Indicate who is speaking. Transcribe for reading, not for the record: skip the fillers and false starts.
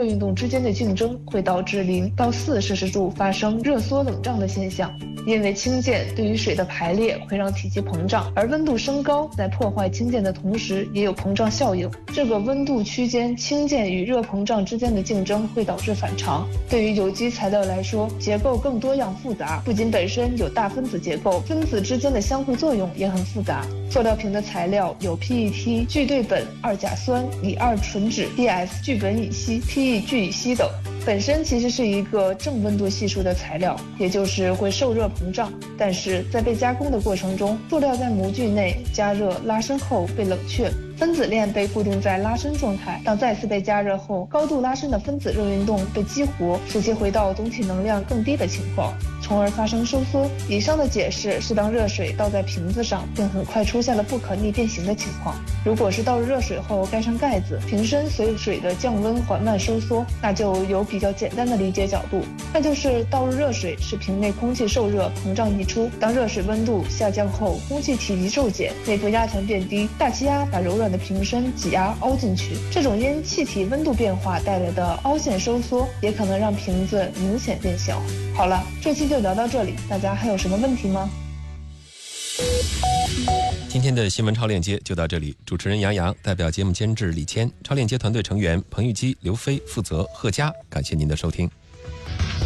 Speaker 1: 运动之间的竞争会导致0到4摄氏度发生热缩冷胀的现象。因为氢键对于水的排列会让体积膨胀，而温度升高在破坏氢键的同时也有膨胀效应。这个温度区间氢键与热膨胀之间的竞争会导致反常。对于有机材料来说，结构更多样复杂，不仅本身有大分子结构，分子之间的相互作用也很复杂。塑料瓶的材料有 PET 聚对苯二甲酸、乙二醇酯、PS 聚苯乙烯、PE 聚乙烯等。本身其实是一个正温度系数的材料，也就是会受热膨胀，但是在被加工的过程中，塑料在模具内加热拉伸后被冷却，分子链被固定在拉伸状态。当再次被加热后，高度拉伸的分子热运动被激活，使其回到总体能量更低的情况，从而发生收缩。以上的解释是当热水倒在瓶子上，并很快出现了不可逆变形的情况。如果是倒入热水后盖上盖子，瓶身随水的降温缓慢收缩，那就有比较简单的理解角度，那就是倒入热水使瓶内空气受热膨胀溢出。当热水温度下降后，空气体积骤减，内部压强变低，大气压把柔软的瓶身挤压凹进去。这种因气体温度变化带来的凹陷收缩，也可能让瓶子明显变小。好了，这期就聊到这里，大家还有什么问题吗？
Speaker 2: 今天的新闻超链接就到这里，主持人杨洋，代表节目监制李谦，超链接团队成员彭玉基、刘飞，负责贺佳，感谢您的收听。